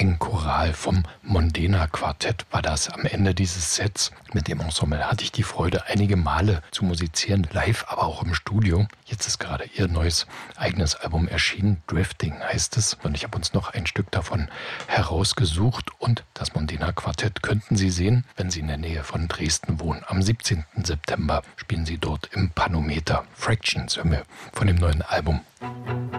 ein Choral vom Mondena Quartett war das am Ende dieses Sets. Mit dem Ensemble hatte ich die Freude, einige Male zu musizieren, live, aber auch im Studio. Jetzt ist gerade ihr neues eigenes Album erschienen, Drifting heißt es. Und ich habe uns noch ein Stück davon herausgesucht. Und das Mondena Quartett könnten Sie sehen, wenn Sie in der Nähe von Dresden wohnen. Am 17. September spielen Sie dort im Panometer. Fractions hören wir von dem neuen Album